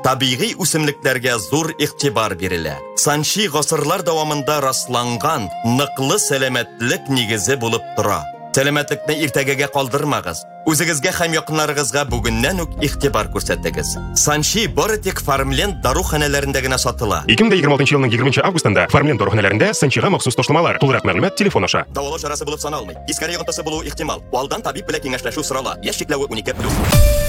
табигый үсемлекләргә зур игътибар бирелә. Санчи гасырлар дәвамында расланган ныклы сәламәтлек нигезе булып тора. Сәламәтлекне иртәгәгә калдырмагыз. Үзегезгә һәм якыннарыгызга бүгеннән үк игътибар күрсәтегез. Санчи бары тик Farmland даруханәләрендә генә сатыла. 2026 елның 20 августында Farmland даруханәләрендә Санчига махсус ташламалар. Тулырак мәгълүмат телефон аша. Давылау чарасы булып саналмый. Искәре йогынтысы булу ихтимал. Алдан табиб белән киңәшләшү сорала. Яшь чикләве 12+.